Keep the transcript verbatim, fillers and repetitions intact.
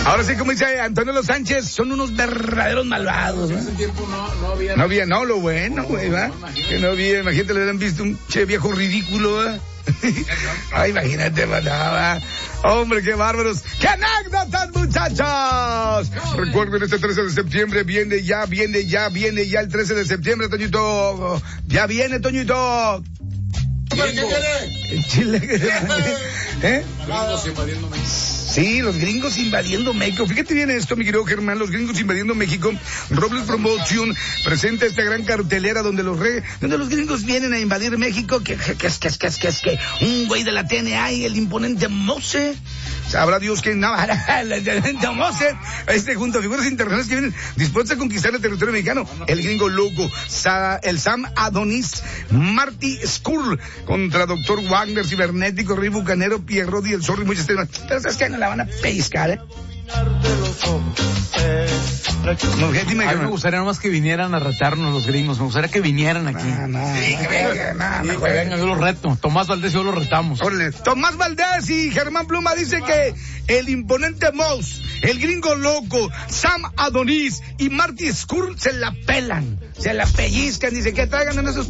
Ahora sí, como dice Antonio Los Sánchez, son unos verdaderos malvados, ¿no? En ese tiempo no, no había... No había, no, lo bueno, güey, ¿va? Que no había, imagínate, le hubieran visto un che viejo ridículo, ¿va? Ay, imagínate, manaba. Hombre, qué bárbaros. ¡Qué anécdotas, muchachos! Recuerden, este trece de septiembre viene ya, viene ya, viene ya el trece de septiembre, Toñito. Ya viene, Toñito. ¿Qué viene? El Chile. ¿Eh? Gringos invadiendo México. Sí, los gringos invadiendo México. Fíjate bien esto, mi querido Germán, los gringos invadiendo México. Robles Promotion presenta esta gran cartelera donde los re, donde los gringos vienen a invadir México. Que, que, que, que, que, que, que un güey de la T N A y el imponente Mose. Sabrá Dios que nada, el imponente Mose. Este junto a figuras internacionales que vienen dispuestas a conquistar el territorio mexicano. El gringo loco, Sa, el Sam Adonis, Marty Skrull contra Doctor Wagner, Cibernético, Rey Bucanero, Pierrot y el Zorro y muchas temas. Pero sabes que no la van a pellizcar, ¿eh? No, gente, me, a mí me gustaría nomás que vinieran a retarnos los gringos. Me gustaría que vinieran aquí. No, no, sí, que vengan, no, no, sí, que vengan, yo los reto. Tomás Valdés y yo los retamos. Órale. Tomás Valdés y Germán Pluma dicen que el imponente Mouse, el gringo loco, Sam Adonis y Marty Skrull se la pelan, se la pellizcan. Dice que traigan en esos